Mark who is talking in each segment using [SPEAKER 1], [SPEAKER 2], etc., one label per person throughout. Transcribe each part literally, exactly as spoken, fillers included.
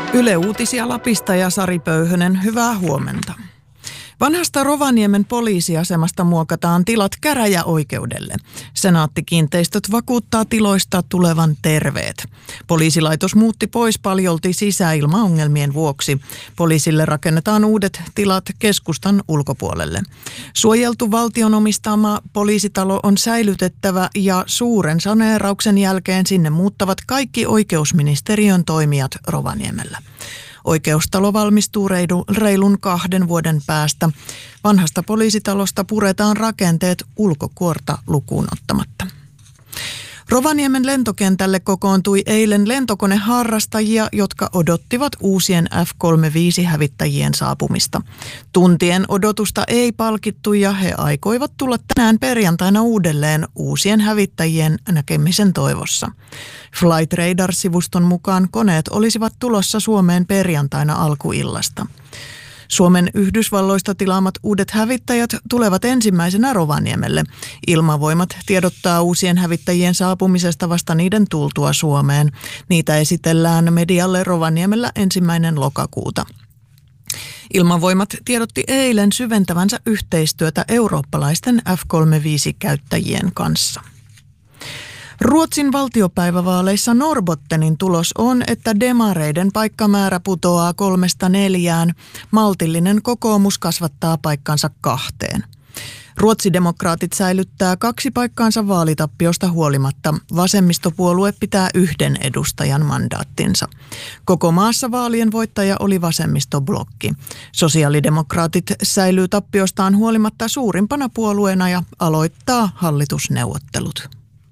[SPEAKER 1] Yle Uutisia Lapista ja Sari Pöyhönen, hyvää huomenta. Vanhasta Rovaniemen poliisiasemasta muokataan tilat käräjäoikeudelle. Senaatti-kiinteistöt vakuuttaa tiloista tulevan terveet. Poliisilaitos muutti pois paljolti sisäilmaongelmien vuoksi. Poliisille rakennetaan uudet tilat keskustan ulkopuolelle. Suojeltu valtion omistama poliisitalo on säilytettävä ja suuren saneerauksen jälkeen sinne muuttavat kaikki oikeusministeriön toimijat Rovaniemellä. Oikeustalo valmistuu reilun kahden vuoden päästä. Vanhasta poliisitalosta puretaan rakenteet ulkokuorta lukuun ottamatta. Rovaniemen lentokentälle kokoontui eilen lentokoneharrastajia, jotka odottivat uusien F kolmekymmentäviisi-hävittäjien saapumista. Tuntien odotusta ei palkittu ja he aikoivat tulla tänään perjantaina uudelleen uusien hävittäjien näkemisen toivossa. Flight Radar-sivuston mukaan koneet olisivat tulossa Suomeen perjantaina alkuillasta. Suomen Yhdysvalloista tilaamat uudet hävittäjät tulevat ensimmäisenä Rovaniemelle. Ilmavoimat tiedottaa uusien hävittäjien saapumisesta vasta niiden tultua Suomeen. Niitä esitellään medialle Rovaniemellä ensimmäinen lokakuuta. Ilmavoimat tiedotti eilen syventävänsä yhteistyötä eurooppalaisten F kolmekymmentäviisi-käyttäjien kanssa. Ruotsin valtiopäivävaaleissa Norrbottenin tulos on, että demareiden paikkamäärä putoaa kolmesta neljään. Maltillinen kokoomus kasvattaa paikkansa kahteen. Ruotsidemokraatit säilyttää kaksi paikkaansa vaalitappiosta huolimatta. Vasemmistopuolue pitää yhden edustajan mandaattinsa. Koko maassa vaalien voittaja oli vasemmistoblokki. Sosiaalidemokraatit säilyy tappiostaan huolimatta suurimpana puolueena ja aloittaa hallitusneuvottelut.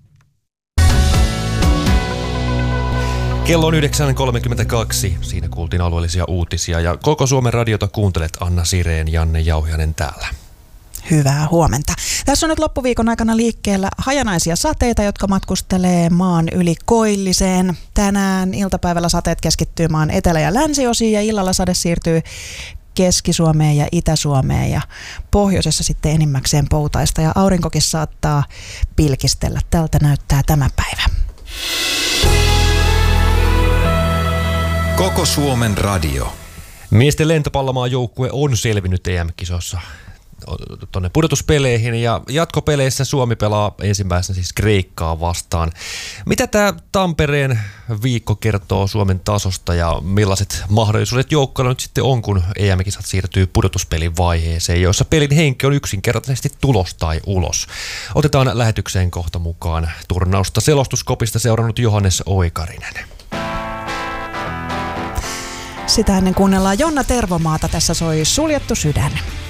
[SPEAKER 2] Kello on yhdeksän kolmekymmentäkaksi. Siinä kuultiin alueellisia uutisia ja koko Suomen radiota kuuntelet. Anna Sireen, Janne Jauhiainen täällä.
[SPEAKER 3] Hyvää huomenta. Tässä on nyt loppuviikon aikana liikkeellä hajanaisia sateita, jotka matkustelee maan yli koilliseen. Tänään iltapäivällä sateet keskittyy maan etelä- ja länsiosiin ja illalla sade siirtyy Keski-Suomeen ja Itä-Suomeen ja pohjoisessa sitten enimmäkseen poutaista ja aurinkokin saattaa pilkistellä. Tältä näyttää tämä päivä.
[SPEAKER 4] Koko Suomen radio.
[SPEAKER 2] Miesten lentopallomaan joukkue on selvinnyt E M-kisossa tuonne pudotuspeleihin ja jatkopeleissä Suomi pelaa ensimmäisenä siis Kreikkaa vastaan. Mitä tämä Tampereen viikko kertoo Suomen tasosta ja millaiset mahdollisuudet joukkoilla nyt sitten on, kun E M-kisat siirtyy pudotuspelin vaiheeseen, jossa pelin henki on yksinkertaisesti tulos tai ulos? Otetaan lähetykseen kohta mukaan turnausta selostuskopista seurannut Johannes Oikarinen.
[SPEAKER 3] Sitä ennen kuunnellaan Jonna Tervomaata. Tässä soi Suljettu sydän.